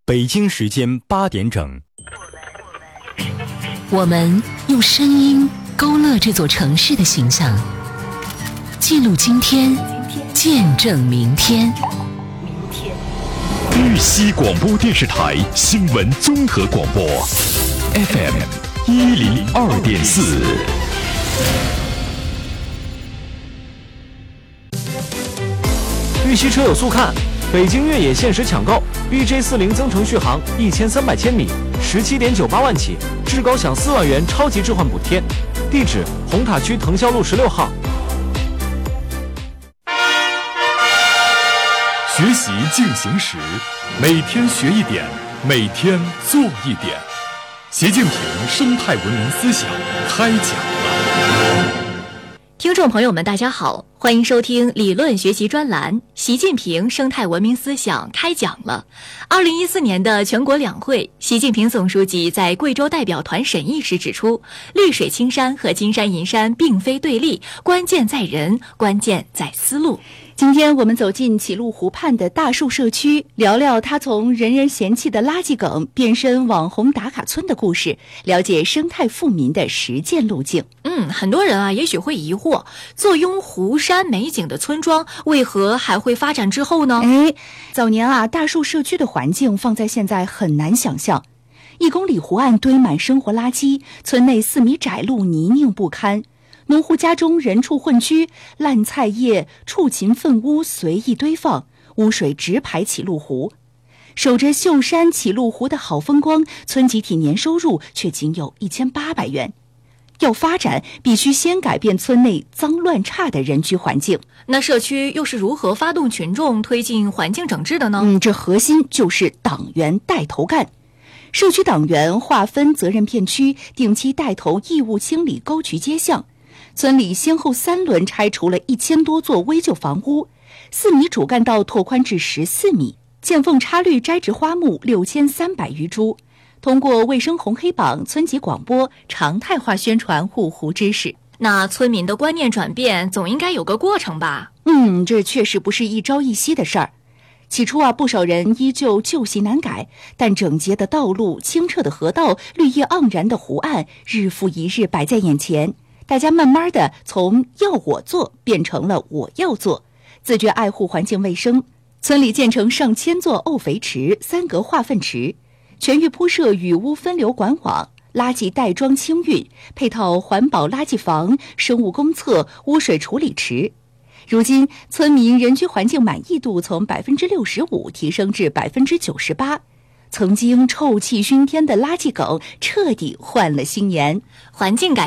北京时间8点整。 我们用声音勾勒这座城市的形象，记录今天，见证明天。 豫西广播电视台新闻综合广播 FM 102.4。 豫西车有速看，北京越野限时抢购 BJ40 增程续航1300千米，17.98万起，至高享4万元超级置换补贴。地址：红塔区腾霄路16号。 学习进行时，每天学一点，每天做一点。习近平生态文明思想开讲了。 听众朋友们大家好，欢迎收听理论学习专栏，习近平生态文明思想开讲了。2014年的全国两会，习近平总书记在贵州代表团审议时指出，绿水青山和金山银山并非对立，关键在人，关键在思路。 今天我们走进启鹿湖畔的大树社区，聊聊它从人人嫌弃的垃圾梗变身网红打卡村的故事，了解生态富民的实践路径。 很多人也许会疑惑，坐拥湖山美景的村庄为何还会发展滞后呢？ 早年大树社区的环境放在现在很难想象。1公里湖岸堆满生活垃圾，村内4米窄路泥泞不堪，农户家中人畜混居，烂菜叶、畜禽粪污随意堆放，污水直排启鹿湖。守着秀山启鹿湖的好风光，村集体年收入却仅有1800元。要发展，必须先改变村内脏乱差的人居环境。 那社区又是如何发动群众推进环境整治的呢？ 这核心就是党员带头干。社区党员划分责任片区，定期带头义务清理沟渠街巷。村里先后3轮拆除了1000多座危旧房屋，4米主干道拓宽至14米，见缝插绿摘植花木6300余株。通过卫生红黑榜、村级广播，常态化宣传护湖知识。 那村民的观念转变总应该有个过程吧？ 这确实不是一朝一夕的事儿。起初不少人依旧旧习难改，但整洁的道路、清澈的河道、绿意盎然的湖岸，日复一日摆在眼前。大家慢慢的从要我做变成了我要做，自觉爱护环境卫生。村里建成上千座沤肥池、3格化粪池，全域铺设雨污分流管网，垃圾袋装清运，配套环保垃圾房、生物公厕、污水处理池。如今，村民人居环境满意度从65%提升至98%。曾经臭气熏天的垃圾梗彻底换了新颜。 环境改